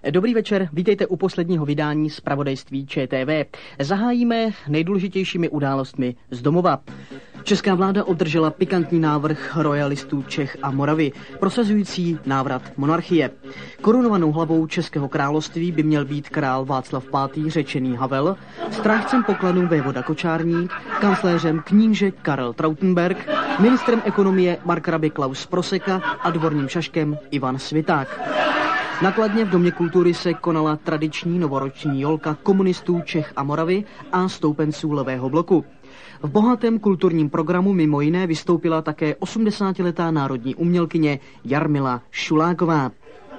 Dobrý večer, vítejte u posledního vydání zpravodajství ČTV. Zahájíme nejdůležitějšími událostmi z domova. Česká vláda obdržela pikantní návrh royalistů Čech a Moravy, prosazující návrat monarchie. Korunovanou hlavou Českého království by měl být král Václav V. řečený Havel, strážcem pokladů vévoda Kočárník, kancléřem kníže Karel Trautenberg, ministrem ekonomie Markrabě Klaus Proseka a dvorním šaškem Ivan Sviták. Nakladně v Domě kultury se konala tradiční novoroční jolka komunistů Čech a Moravy a stoupenců Levého bloku. V bohatém kulturním programu mimo jiné vystoupila také 80letá národní umělkyně Jarmila Šuláková.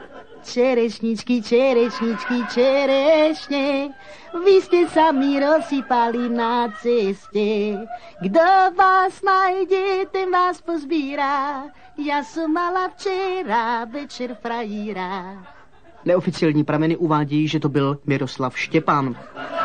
Čerešničky, čerešničky, čerešně, vy jste sami rozsypali na cestě. Kdo vás najde, ten vás pozbírá. Já jsem mala včera večer frajíra. Neoficiální prameny uvádějí, že to byl Miroslav Štěpán.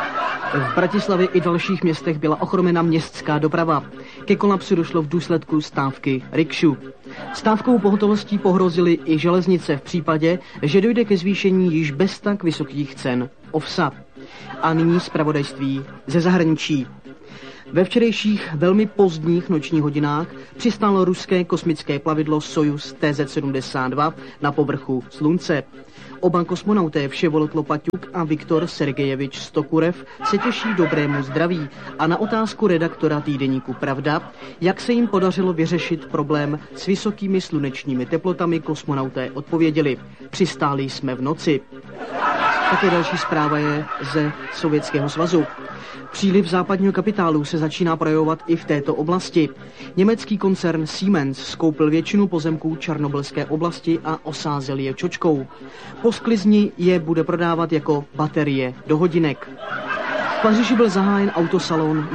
V Bratislavě i dalších městech byla ochromena městská doprava. Ke kolapsu došlo v důsledku stávky rikšu. Stávkou pohotovostí pohrozily i železnice v případě, že dojde ke zvýšení již bez tak vysokých cen ovsa. A nyní zpravodajství ze zahraničí. Ve včerejších velmi pozdních nočních hodinách přistálo ruské kosmické plavidlo Sojuz TZ-72 na povrchu Slunce. Oba kosmonauté Vševolod Lopaťuk a Viktor Sergejevič Stokurev se těší dobrému zdraví a na otázku redaktora týdeníku Pravda, jak se jim podařilo vyřešit problém s vysokými slunečními teplotami, kosmonauté odpověděli: přistáli jsme v noci. Také další zpráva je ze Sovětského svazu. Příliv západního kapitálu se začíná projevovat i v této oblasti. Německý koncern Siemens skoupil většinu pozemků Černobylské oblasti a osázel je čočkou. Po sklizni je bude prodávat jako baterie do hodinek. V Paříži byl zahájen autosalon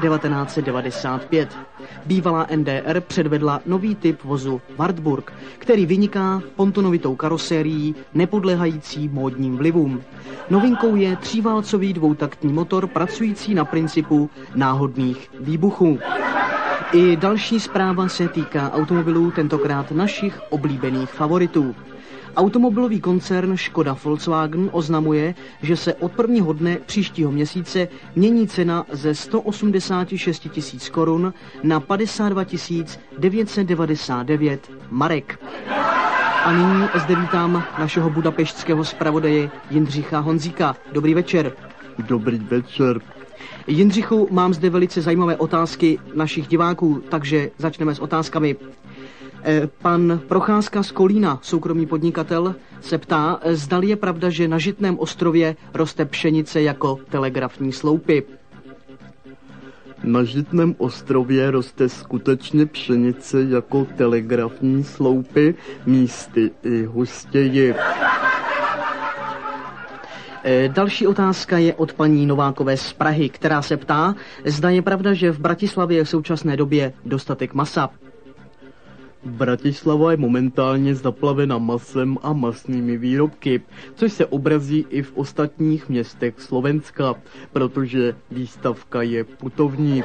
1995. Bývalá NDR předvedla nový typ vozu Wartburg, který vyniká pontonovitou karosérií nepodléhající módním vlivům. Novinkou je tříválcový dvoutaktní motor pracující na principu náhodných výbuchů. I další zpráva se týká automobilů, tentokrát našich oblíbených favoritů. Automobilový koncern Škoda Volkswagen oznamuje, že se od prvního dne příštího měsíce mění cena ze 186 000 korun na 52 999 marek. A nyní zde vítám našeho budapeštského zpravodaje Jindřicha Honzíka. Dobrý večer. Dobrý večer. Jindřichu, mám zde velice zajímavé otázky našich diváků, takže začneme s otázkami. Pan Procházka z Kolína, soukromý podnikatel, se ptá, zdali je pravda, že na Žitném ostrově roste pšenice jako telegrafní sloupy. Na Žitném ostrově roste skutečně pšenice jako telegrafní sloupy, místy i hustěji. Další otázka je od paní Novákové z Prahy, která se ptá, zda je pravda, že v Bratislavě je v současné době dostatek masa. Bratislava je momentálně zaplavena masem a masnými výrobky, což se obrazí i v ostatních městech Slovenska, protože výstavka je putovní.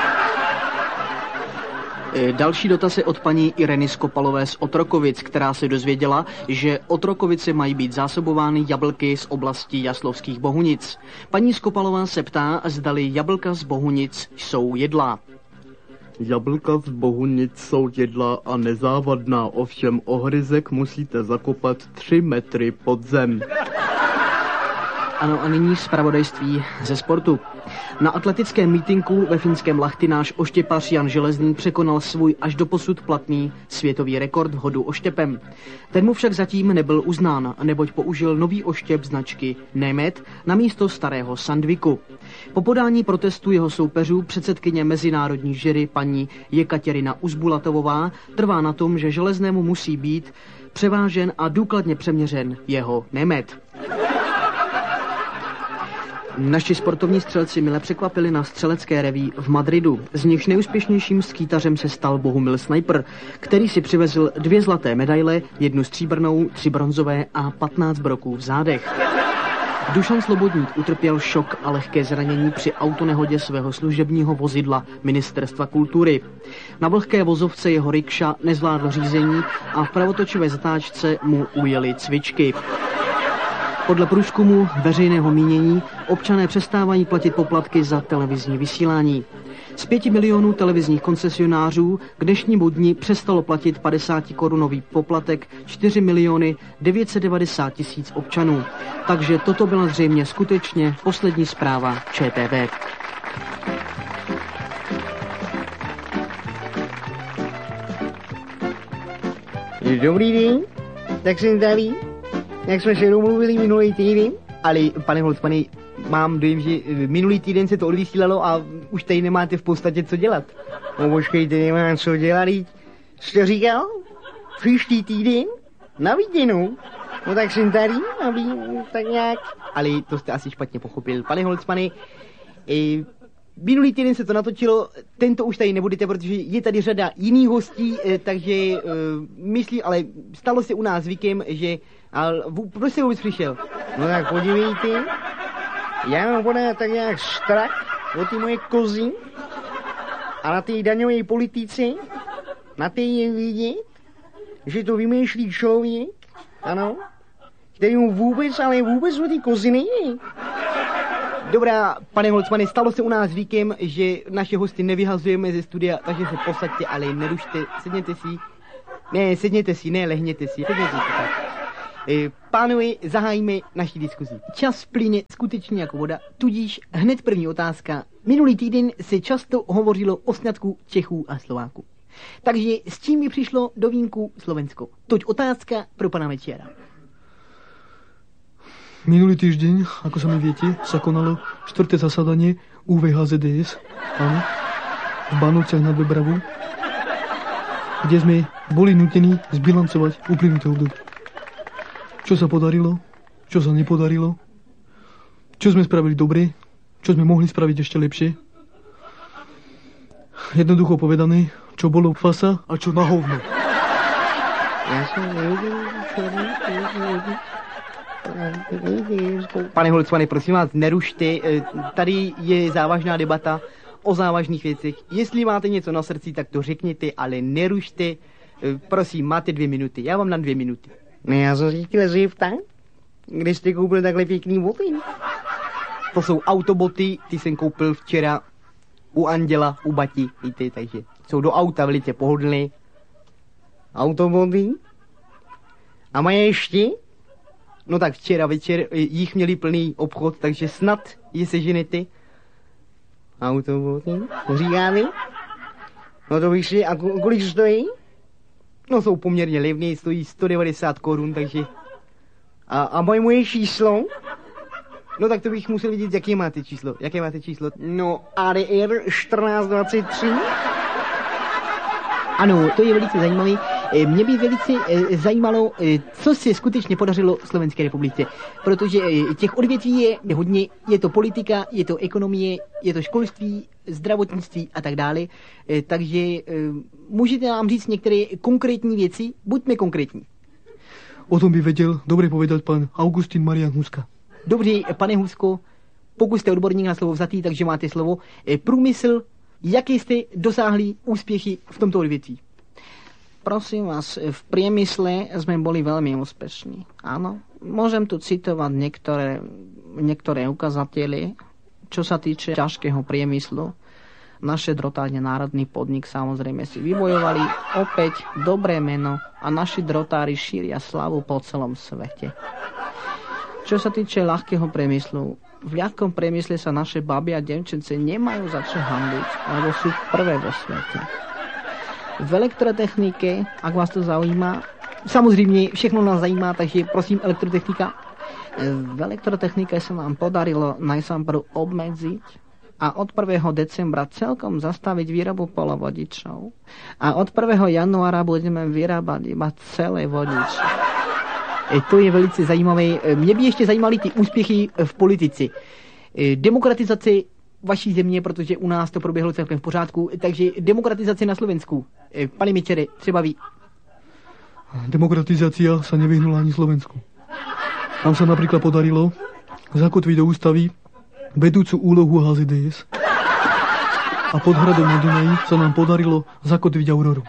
Další dotaz je od paní Ireny Skopalové z Otrokovic, která se dozvěděla, že Otrokovice mají být zásobovány jablky z oblasti Jaslovských Bohunic. Paní Skopalová se ptá, zdali jablka z Bohunic jsou jedlá. Jablka z Bohunic jsou jedlá a nezávadná, ovšem ohryzek musíte zakopat 3 metry pod zem. Ano, a nyní zpravodajství ze sportu. Na atletickém mítinku ve finském Lahti náš oštěpař Jan Železný překonal svůj až doposud platný světový rekord v hodu oštěpem. Ten mu však zatím nebyl uznán, neboť použil nový oštěp značky Nemet na místo starého Sandviku. Po podání protestu jeho soupeřů předsedkyně mezinárodní jury paní Jekaterina Uzbulatovová trvá na tom, že Železnému musí být převážen a důkladně přeměřen jeho Nemet. Naši sportovní střelci mile překvapili na střelecké reví v Madridu. Z nichž nejúspěšnějším skýtařem se stal Bohumil Snajper, který si přivezl 2 zlaté medaile, 1 stříbrnou, 3 bronzové a 15 broků v zádech. Dušan Slobodník utrpěl šok a lehké zranění při autonehodě svého služebního vozidla Ministerstva kultury. Na vlhké vozovce jeho rikša nezvládl řízení a v pravotočivé zatáčce mu ujeli cvičky. Podle průzkumu veřejného mínění občané přestávají platit poplatky za televizní vysílání. Z 5 milionů televizních koncesionářů k dnešnímu dni přestalo platit 50-korunový poplatek 4 miliony 990 tisíc občanů. Takže toto byla zřejmě skutečně poslední zpráva ČTV. Dobrý den, tak jsem tady, jak jsme se domluvili minulý týden. Ale, pane Holcmane, mám dojem, že minulý týden se to odvysílalo a už tady nemáte v podstatě co dělat. No počkejte, nemám co dělat, jste říkal? Příští týden? Na viděnou. No tak jsem tady, aby tak nějak... Ale to jste asi špatně pochopil. Pane Holcmane, minulý týden se to natočilo, tento už tady nebudete, protože je tady řada jiných hostí, takže myslím, ale stalo se u nás zvykem, že... Ale proč jste vůbec přišel? No tak podívejte, já mám podat tak nějak strach o ty moje kozy a na té daňové politice, na té je vidět, že to vymýšlí člověk, ano, který mu vůbec, ale vůbec o ty kozy nejde. Dobrá, pane Holcmane, stalo se u nás zvykem, že naše hosty nevyhazujeme ze studia, takže se posaďte, ale nerušte, sedněte si. Ne, sedněte si, ne, lehněte si, sedněte si tak. Pánové, zahájíme naši diskuzi. Čas plyne skutečně jako voda, tudíž hned první otázka. Minulý týden se často hovořilo o sňatku Čechů a Slováků. Takže s čím by přišlo do vínku Slovensko? Toť otázka pro pana Mečiara. Minulý týždeň, ako sami viete, sa konalo 4. zasadanie UVHZDS, áno, v Bánovciach nad Bebravou, kde sme boli nutení zbilancovať uplynuté obdobie. Čo sa podarilo, čo sa nepodarilo, čo sme spravili dobre, čo sme mohli spraviť ešte lepšie. Jednoducho povedané, čo bolo fasa a čo na hovno. Ja som nevidel, čo Pane Holcmane, prosím vás, nerušte, tady je závažná debata o závažných věcech. Jestli máte něco na srdci, tak to řekněte, ale nerušte. Prosím, máte 2 minuty, já vám dám 2 minuty. Ne, já jsem si chtěl zeptat, kde jste koupil takhle pěkný boty? To jsou autoboty, ty jsem koupil včera u Anděla, u Bati, víte, takže jsou do auta velice pohodlné. Autoboty? A mají ještě? No tak včera večer jich měli plný obchod, takže snad je seženete. Autoboty? To říkáme? No to bych si, a kolik stojí? No jsou poměrně levné, stojí 190 korun, takže... A moje číslo? No tak to bych musel vidět, jaké máte číslo. Jaké máte číslo? No ADR 1423. Ano, to je velice zajímavé. Mě by velice zajímalo, co se skutečně podařilo Slovenské republice, protože těch odvětví je hodně, je to politika, je to ekonomie, je to školství, zdravotnictví a tak dále, takže můžete nám říct některé konkrétní věci, buďme konkrétní. O tom by vedel dobre povedať pán Augustín Marian Huska. Dobře, pane Husko, pokud jste odborník na slovo vzatý, takže máte slovo. Průmysl, jaké jste dosáhli úspěchy v tomto odvětví? Prosím vás, v priemysle sme boli veľmi úspešní. Áno, môžem tu citovať niektoré ukazateľe. Čo sa týče ťažkého priemyslu, naše drotárne národný podnik samozrejme si vybojovali opäť dobré meno a naši drotári šíria slavu po celom svete. Čo sa týče ľahkého priemyslu, v ľahkom priemysle sa naše baby a devčence nemajú za čo hanbiť, lebo sú prvé vo svete. V elektrotechnike, ak vás to zaujíma, samozřejmě všechno nás zajímá, takže prosím elektrotechnika. V elektrotechnike sa nám podarilo najprv obmedziť a od 1. decembra celkom zastaviť výrobu polovodičov. A od 1. januára budeme vyrábať iba celé vodiče. To je velice zajímavé. Mě by ještě zajímaly ty úspěchy v politice. Demokratizace vaší země, protože u nás to proběhlo celkem v pořádku, takže demokratizace na Slovensku. Pane Mečere, třeba vy. Demokratizácia sa nevyhnula ani Slovensku. Nám sa napríklad podarilo zakotviť do ústavy vedúcu úlohu HZDS a pod hradom na Dunaji sa nám podarilo zakotviť Auroru.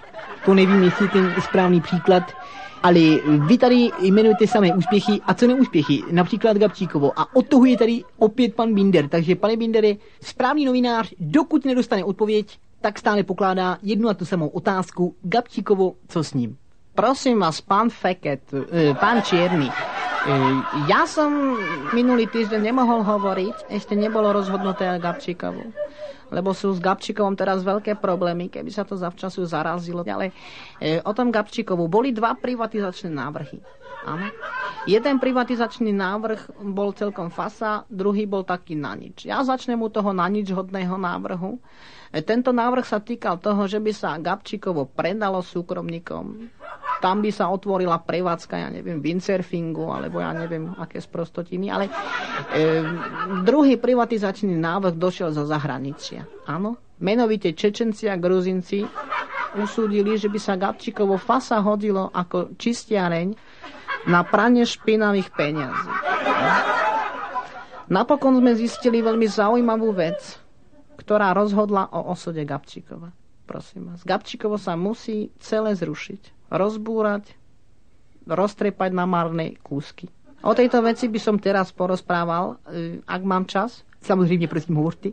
to nevím, jestli ten správný příklad, ale vy tady jmenujete samé úspěchy a co neúspěchy, například Gabčíkovo. A od toho je tady opět pan Binder. Takže, pane Bindere, správný novinář, dokud nedostane odpověď, tak stále pokládá jednu a tu samou otázku. Gabčíkovo, co s ním? Prosím vás, pán Feket, pán Čierny, ja som minulý týždeň nemohol hovoriť, ešte nebolo rozhodnuté o Gabčíkovu, lebo sú s Gabčíkovom teraz veľké problémy, keby sa to zavčasu zarazilo. Ale o tom Gabčíkovu boli 2 privatizačné návrhy. Áno. Jeden privatizačný návrh bol celkom fasa, druhý bol taký na nič. Ja začnem u toho na nič hodného návrhu. Tento návrh sa týkal toho, že by sa Gabčíkovo predalo súkromníkom. Tam by sa otvorila prevádzka, ja neviem, windsurfingu, alebo ja neviem, aké sprostotiny. Ale druhý privatizačný návrh došiel zo zahraničia. Áno. Menovite Čečenci a Gruzinci usúdili, že by sa Gabčíkovo fasa hodilo ako čistiareň na pranie špinavých peňazí. Napokon sme zistili veľmi zaujímavú vec, ktorá rozhodla o osude Gabčíkova. Prosím vás, Gabčíkovo sa musí celé zrušiť, rozbúrať, roztrepať na marné kúsky. O tejto veci by som teraz porozprával, ak mám čas. Samozřejmě, prosím, hovorte.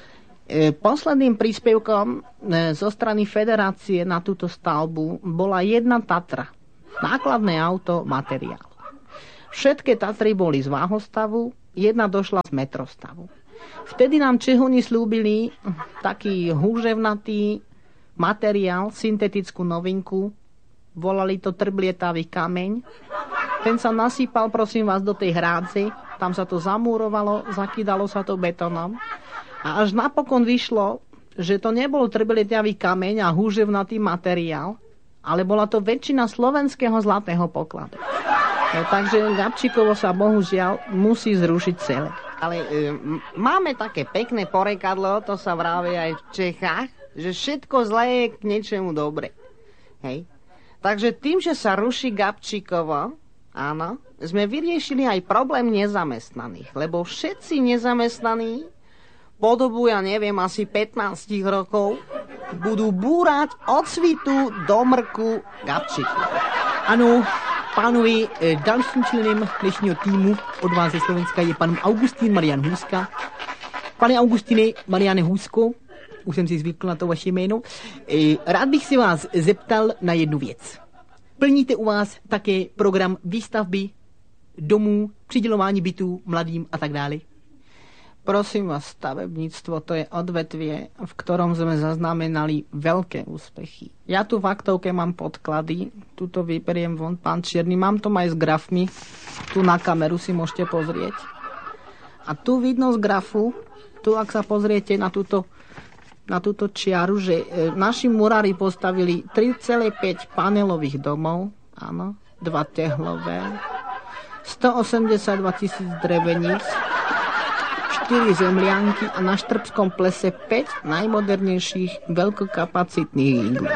Posledným príspevkom zo strany Federácie na túto stavbu bola jedna Tatra. Nákladné auto, materiál. Všetky Tatry boli z váhostavu, jedna došla z metrostavu. Vtedy nám Čehuni slúbili taký húževnatý materiál, syntetickú novinku. Volali to trblietavý kameň. Ten sa nasýpal, prosím vás, do tej hrádze. Tam sa to zamúrovalo, zakydalo sa to betónom. A až napokon vyšlo, že to nebol trblietavý kameň a húževnatý materiál, ale bola to väčšina slovenského zlatého pokladu. No, takže Gabčíkovo sa bohužiaľ musí zrušiť celé. Ale máme také pekné porekadlo, to sa vraví aj v Čechách, že všetko zlé je k niečomu dobre. Hej. Takže tým, že sa ruší Gabčíkovo, áno, sme vyriešili aj problém nezamestnaných, lebo všetci nezamestnaní po dobu, ja neviem, asi 15 rokov budú búrať od svitu do mrku Gabčíkova. Ano, pánovi, dalším členem dnešního týmu od vás ze Slovenska je pan Augustín Marian Hůzka. Pane Augustine Mariane Hůzko, už jsem si zvykl na to vaše jméno, rád bych si vás zeptal na jednu věc. Plníte u vás také program výstavby domů, přidělování bytů mladým a tak dále? Prosím vás, stavebníctvo to je odvetvie, v ktorom sme zaznamenali veľké úspechy. Ja tu v aktovke mám podklady, tuto vyberiem von, pán Čierny, mám to aj s grafmi, tu na kameru si môžete pozrieť. A tu vidno z grafu, tu ak sa pozriete na túto čiaru, že naši murári postavili 3,5 panelových domov, áno, 2 tehlové, 182 000 dreveníc, 4 zemlianky a na Štrbskom plese 5 najmodernejších veľkokapacitných iglí.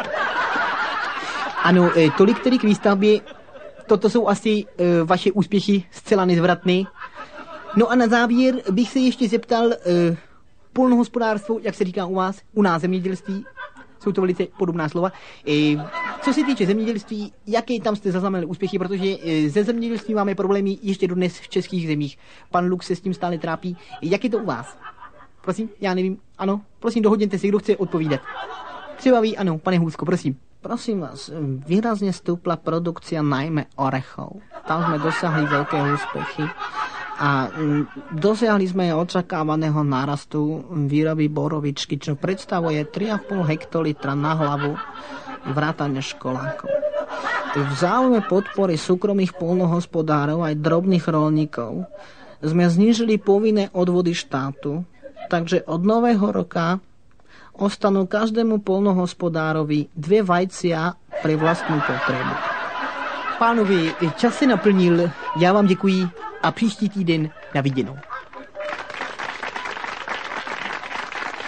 Ano, tolik tedy k výstavbě. Toto jsou asi vaše úspěchy zcela nezvratné. No a na závěr bych se ještě zeptal, polnohospodářstvo, jak se říká u vás, u nás zemědělství, jsou to velice podobná slova. Co se týče zemědělství, jaké tam jste zaznamenali úspěchy, protože ze zemědělství máme problémy ještě dodnes v českých zemích. Pan Lux se s tím stále trápí. Jak je to u vás? Prosím, já nevím. Ano, prosím, dohodněte si, kdo chce odpovídat. Třeba vy, ano, pane Hůzko, prosím. Prosím vás, výrazne stúpla produkcia najmä orechov. Tam sme dosiahli veľké úspechy. A dosiahli sme očakávaného nárastu výroby borovičky, čo predstavuje 3,5 hektolitra na hlavu vrátane školákov. V záujme podpory súkromných poľnohospodárov aj drobných roľníkov sme znížili povinné odvody štátu, takže od nového roka ostanú každému poľnohospodárovi 2 vajcia pre vlastnú potrebu. Pánovi, čas se naplnil, já vám děkuji a příští týden na viděnou.